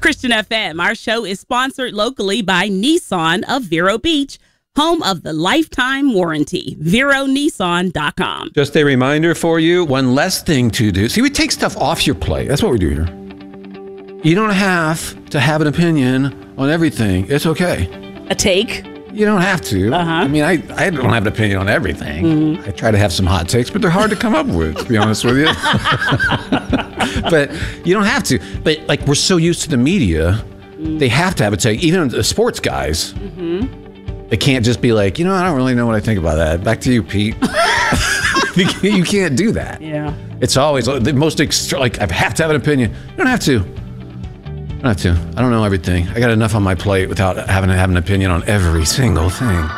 Christian FM. Our show is sponsored locally by Nissan of Vero Beach, home of the lifetime warranty. VeroNissan.com. Just a reminder for you, one less thing to do. See, we take stuff off your plate. That's what we do here. You don't have to have an opinion on everything. It's okay. A take. You don't have to. I mean, I don't have an opinion on everything. I try to have some hot takes, but they're hard to come up with, to be honest with you. But you don't have to. But like, we're so used to the media, they have to have a take. Even the sports guys, they can't just be like, I don't really know what I think about that. Back to you, Pete. You can't do that. Yeah. It's always the most like, I have to have an opinion. You don't have to. I don't have to. I don't know everything. I got enough on my plate without having to have an opinion on every single thing.